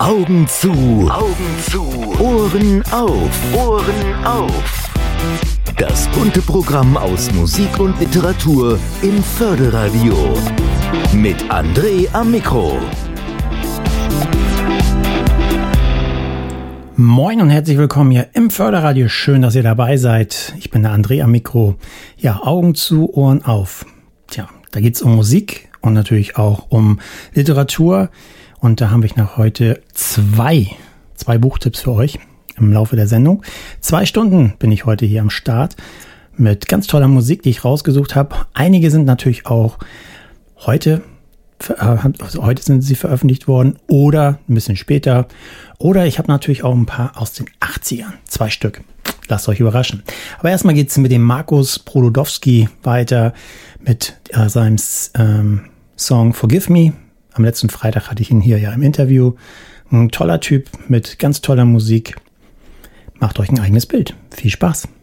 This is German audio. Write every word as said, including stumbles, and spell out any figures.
Augen zu, Augen zu, Ohren auf, Ohren auf. Das bunte Programm aus Musik und Literatur im Förderradio. Mit André am Mikro. Moin und herzlich willkommen hier im Förderradio. Schön, dass ihr dabei seid. Ich bin der André am Mikro. Ja, Augen zu, Ohren auf. Tja, da geht's um Musik und natürlich auch um Literatur. Und da habe ich noch heute zwei, zwei Buchtipps für euch im Laufe der Sendung. Zwei Stunden bin ich heute hier am Start mit ganz toller Musik, die ich rausgesucht habe. Einige sind natürlich auch heute, also heute sind sie veröffentlicht worden oder ein bisschen später. Oder ich habe natürlich auch ein paar aus den achtzigern, zwei Stück. Lasst euch überraschen. Aber erstmal geht es mit dem Markus Brodowski weiter mit äh, seinem ähm, Song Forgive Me. Am letzten Freitag hatte ich ihn hier ja im Interview. Ein toller Typ mit ganz toller Musik. Macht euch ein eigenes Bild. Viel Spaß.